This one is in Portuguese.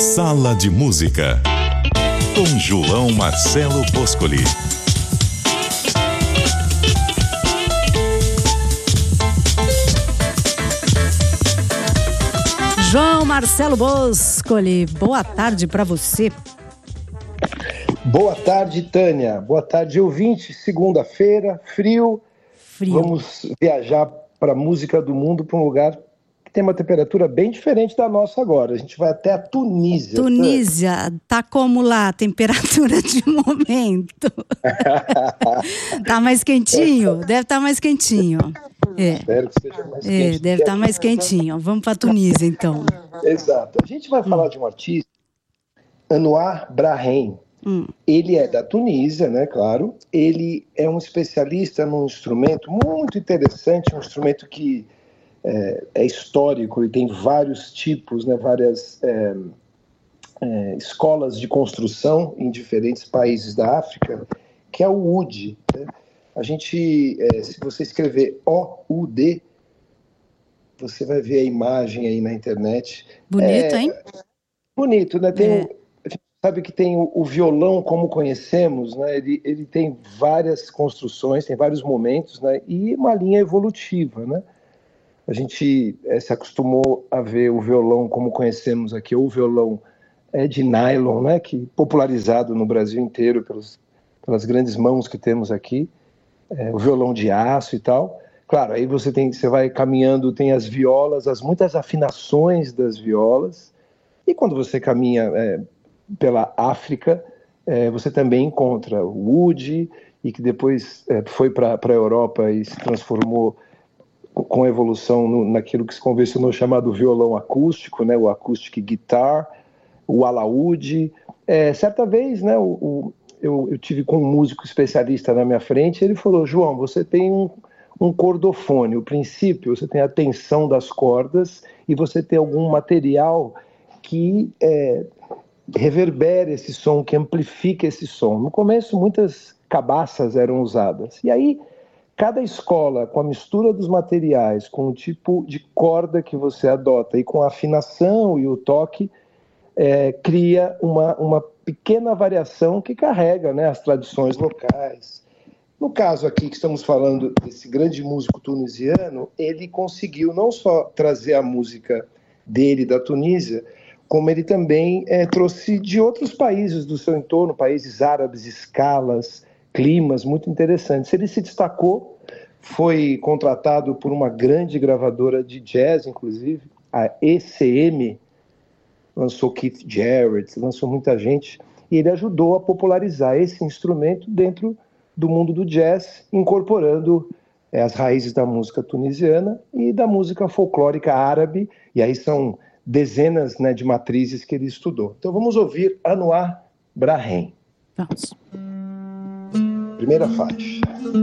Sala de Música, com João Marcelo Boscoli. João Marcelo Boscoli, boa tarde para você. Boa tarde, Tânia. Boa tarde, ouvinte. Segunda-feira, frio. Vamos viajar para a música do mundo, para um lugar que tem uma temperatura bem diferente da nossa agora. A gente vai até a Tunísia. Tunísia, tá como lá a temperatura de momento? Tá mais quentinho? Deve estar mais quentinho. Espero que seja mais quente. Deve estar mais quentinho. Vamos para a Tunísia, então. Exato. A gente vai falar de um artista, Anouar Brahim. Ele é da Tunísia, né, claro. Ele é um especialista num instrumento muito interessante, um instrumento que é histórico e tem vários tipos, né, várias escolas de construção em diferentes países da África, que é o oud. Né? A gente, se você escrever O-U-D, você vai ver a imagem aí na internet. Bonito, hein? Bonito, né? Sabe que tem o violão como conhecemos, né? Ele tem várias construções, tem vários momentos, né? E uma linha evolutiva, né? A gente se acostumou a ver o violão como conhecemos aqui, ou o violão de nylon, né? Que popularizado no Brasil inteiro pelas grandes mãos que temos aqui, o violão de aço e tal. Claro, aí você vai caminhando, tem as violas, muitas afinações das violas, e quando você caminha pela África, você também encontra o oud, e que depois foi para a Europa e se transformou com a evolução naquilo que se convencionou chamado violão acústico, né, o acoustic guitar, o alaúde. Certa vez, né, eu tive com um músico especialista na minha frente, ele falou: João, você tem um cordofone, o princípio, você tem a tensão das cordas e você tem algum material que reverbera esse som, que amplifica esse som. No começo, muitas cabaças eram usadas. E aí, cada escola, com a mistura dos materiais, com o tipo de corda que você adota e com a afinação e o toque, cria uma pequena variação que carrega, né, as tradições locais. No caso aqui que estamos falando desse grande músico tunisiano, ele conseguiu não só trazer a música dele, da Tunísia, como ele também trouxe de outros países do seu entorno, países árabes, escalas, climas muito interessantes. Ele se destacou, foi contratado por uma grande gravadora de jazz, inclusive, a ECM, lançou Keith Jarrett, lançou muita gente, e ele ajudou a popularizar esse instrumento dentro do mundo do jazz, incorporando as raízes da música tunisiana e da música folclórica árabe, e aí são dezenas, né, de matrizes que ele estudou. Então vamos ouvir Anouar Brahim. Vamos. Primeira faixa.